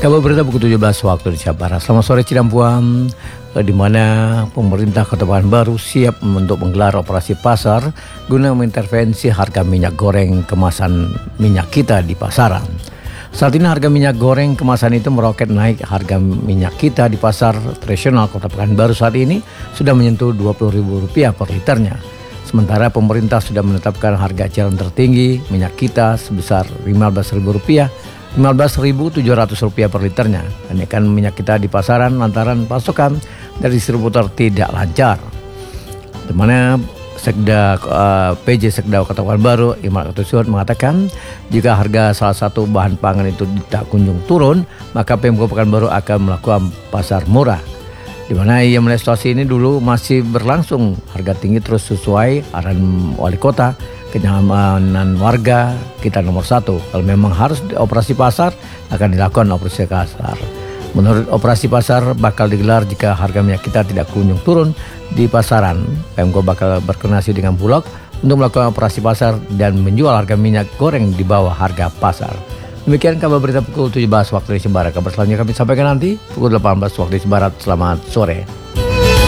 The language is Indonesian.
Kabar berita pukul 17 waktu Indonesia Barat. Selamat sore Cirampuan, di mana pemerintah Kota Pekanbaru siap untuk menggelar operasi pasar guna mengintervensi harga minyak goreng kemasan minyak kita di pasaran. Saat ini harga minyak goreng kemasan itu meroket naik. Harga minyak kita di pasar tradisional Kota Pekanbaru saat ini sudah menyentuh Rp20.000 per liternya. Sementara pemerintah sudah menetapkan harga eceran tertinggi minyak kita sebesar Rp15.000, Rp15.700 per liternya. Kenaikan minyak kita di pasaran lantaran pasokan dari distributor tidak lancar. Di mana PJ Sekda Kota Pekanbaru Imar Ketusuhut mengatakan jika harga salah satu bahan pangan itu tidak kunjung turun, maka Pemkot Pekanbaru akan melakukan pasar murah. Di mana ia melihat situasi ini dulu masih berlangsung, harga tinggi terus sesuai arahan wali kota. Kenyamanan warga kita nomor satu. Kalau memang harus operasi pasar, akan dilakukan operasi pasar. Menurut operasi pasar bakal digelar jika harga minyak kita tidak kunjung turun di pasaran. Pemkot bakal berkoordinasi dengan Bulog untuk melakukan operasi pasar dan menjual harga minyak goreng di bawah harga pasar. Demikian kabar berita pukul 17 waktu Indonesia Barat. Kabar selanjutnya kami sampaikan nanti pukul 18 waktu Indonesia Barat. Selamat sore.